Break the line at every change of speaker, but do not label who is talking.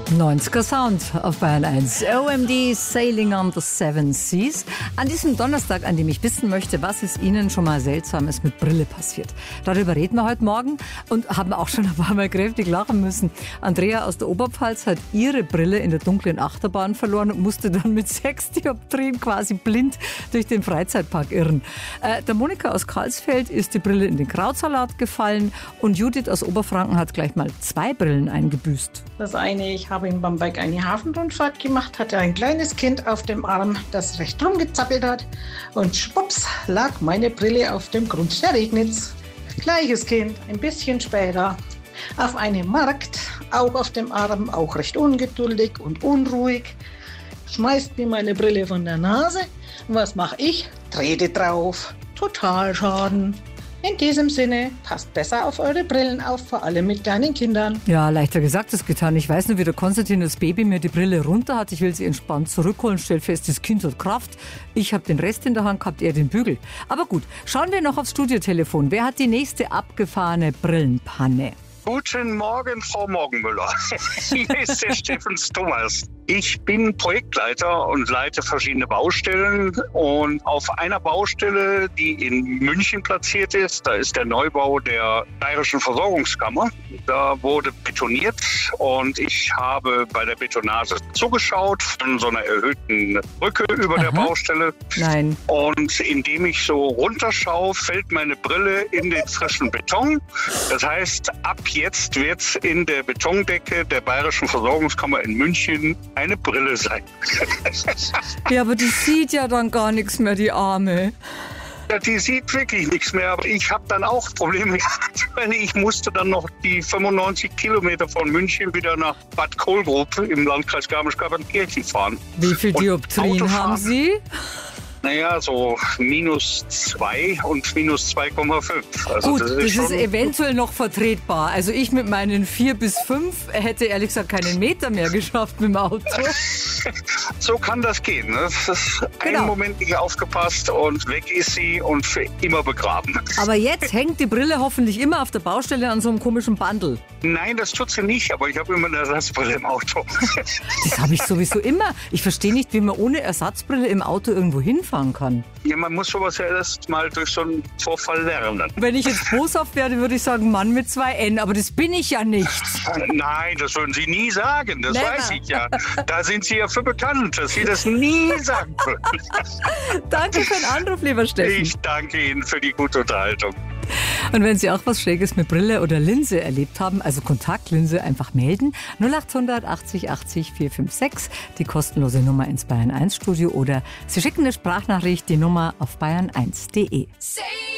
90er Sound auf Bayern 1. OMD Sailing on the Seven Seas. An diesem Donnerstag, an dem ich wissen möchte, was ist Ihnen schon mal Seltsames mit Brille passiert. Darüber reden wir heute Morgen und haben auch schon ein paar Mal kräftig lachen müssen. Andrea aus der Oberpfalz hat ihre Brille in der dunklen Achterbahn verloren und musste dann mit 6 Dioptrien quasi blind durch den Freizeitpark irren. Der Monika aus Karlsfeld ist die Brille in den Krautsalat gefallen und Judith aus Oberfranken hat gleich mal 2 Brillen eingebüßt.
Das eine, ich habe in Bamberg eine Hafenrundfahrt gemacht, hatte ein kleines Kind auf dem Arm, das recht rumgezappelt hat und schwupps lag meine Brille auf dem Grund der Regnitz. Gleiches Kind, ein bisschen später, auf einem Markt, auch auf dem Arm, auch recht ungeduldig und unruhig, schmeißt mir meine Brille von der Nase. Und was mache ich? Trete drauf. Totalschaden. In diesem Sinne, passt besser auf eure Brillen auf, vor allem mit kleinen Kindern.
Ja, leichter gesagt als getan. Ich weiß nur, wie der Konstantin, das Baby, mir die Brille runter hat. Ich will sie entspannt zurückholen, stell fest, das Kind hat Kraft. Ich habe den Rest in der Hand gehabt, er den Bügel. Aber gut, schauen wir noch aufs Studiotelefon. Wer hat die nächste abgefahrene Brillenpanne?
Guten Morgen, Frau Morgenmüller. Hier ist der Steffen Thomas. Ich bin Projektleiter und leite verschiedene Baustellen. Und auf einer Baustelle, die in München platziert ist, da ist der Neubau der Bayerischen Versorgungskammer. Da wurde betoniert und ich habe bei der Betonage zugeschaut von so einer erhöhten Brücke über der Baustelle.
Nein.
Und indem ich so runterschaue, fällt meine Brille in den frischen Beton. Das heißt, ab jetzt wird es in der Betondecke der Bayerischen Versorgungskammer in München eine Brille sein.
Ja, aber die sieht ja dann gar nichts mehr, die Arme.
Ja, die sieht wirklich nichts mehr, aber ich habe dann auch Probleme gehabt, weil ich musste dann noch die 95 Kilometer von München wieder nach Bad Kohlgrub im Landkreis Garmisch-Partenkirchen fahren.
Wie viel Dioptrien haben Sie?
Naja, so -2 und -2,5. Also
gut, das ist eventuell noch vertretbar. Also ich mit meinen 4 bis 5 hätte ehrlich gesagt keinen Meter mehr geschafft mit dem Auto.
So kann das gehen. Ne? Das ist einen Moment nicht aufgepasst und weg ist sie und für immer begraben.
Aber jetzt hängt die Brille hoffentlich immer auf der Baustelle an so einem komischen Bundle.
Nein, das tut sie nicht, aber ich habe immer eine Ersatzbrille im Auto.
Das habe ich sowieso immer. Ich verstehe nicht, wie man ohne Ersatzbrille im Auto irgendwo hinfahren kann.
Ja, man muss sowas ja erst mal durch so einen Vorfall lernen.
Wenn ich jetzt boshaft werde, würde ich sagen, Mann mit 2 N, aber das bin ich ja nicht.
Nein, das würden Sie nie sagen, das weiß ich ja. Da sind Sie ja für bekannt, dass Sie das nie sagen würden.
Danke für den Anruf, lieber Steffen.
Ich danke Ihnen für die gute Unterhaltung.
Und wenn Sie auch was Schräges mit Brille oder Linse erlebt haben, also Kontaktlinse, einfach melden. 0800 80 80 456, die kostenlose Nummer ins Bayern 1 Studio oder Sie schicken eine Sprachnachricht, die Nummer auf bayern1.de.